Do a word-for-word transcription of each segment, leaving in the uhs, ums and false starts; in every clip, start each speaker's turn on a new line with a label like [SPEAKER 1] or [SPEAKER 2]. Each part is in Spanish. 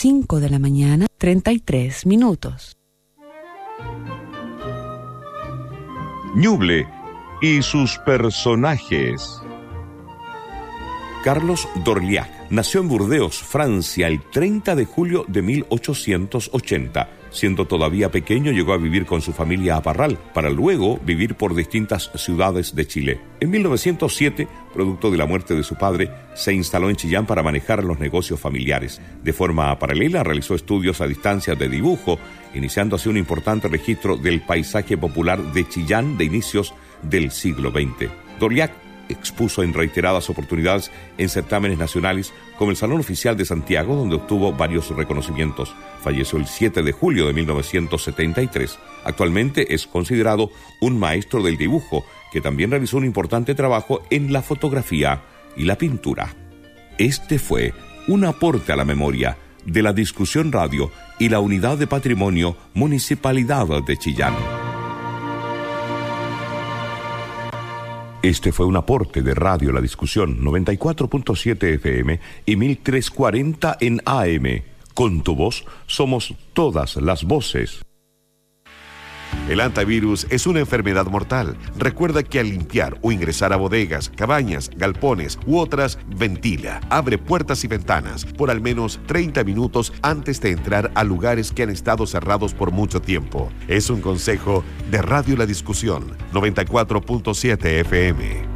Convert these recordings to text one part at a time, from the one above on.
[SPEAKER 1] cinco de la mañana, treinta y tres minutos.
[SPEAKER 2] Ñuble y sus personajes. Carlos d'Orléac nació en Burdeos, Francia, el treinta de julio de mil ochocientos ochenta. Siendo todavía pequeño, llegó a vivir con su familia a Parral, para luego vivir por distintas ciudades de Chile. En mil novecientos siete, producto de la muerte de su padre, se instaló en Chillán para manejar los negocios familiares. De forma paralela, realizó estudios a distancia de dibujo, iniciando así un importante registro del paisaje popular de Chillán de inicios del siglo veinte. d'Orléac expuso en reiteradas oportunidades en certámenes nacionales como el Salón Oficial de Santiago, donde obtuvo varios reconocimientos. Falleció el siete de julio de mil novecientos setenta y tres. Actualmente es considerado un maestro del dibujo, que también realizó un importante trabajo en la fotografía y la pintura. Este fue un aporte a la memoria de la Discusión Radio y la Unidad de Patrimonio Municipalidad de Chillán. Este fue un aporte de Radio La Discusión, noventa y cuatro punto siete F M y mil trescientos cuarenta en A M. Con tu voz somos todas las voces.
[SPEAKER 3] El antivirus es una enfermedad mortal. Recuerda que al limpiar o ingresar a bodegas, cabañas, galpones u otras, ventila, abre puertas y ventanas por al menos treinta minutos antes de entrar a lugares que han estado cerrados por mucho tiempo. Es un consejo de Radio La Discusión, noventa y cuatro punto siete F M.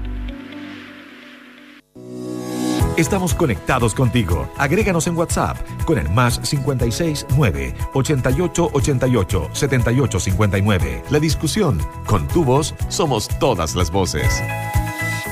[SPEAKER 4] Estamos conectados contigo. Agréganos en WhatsApp con el más cincuenta y seis nueve, ochenta y ocho ochenta y ocho, setenta y ocho cincuenta y nueve. La Discusión. Con tu voz somos todas las voces.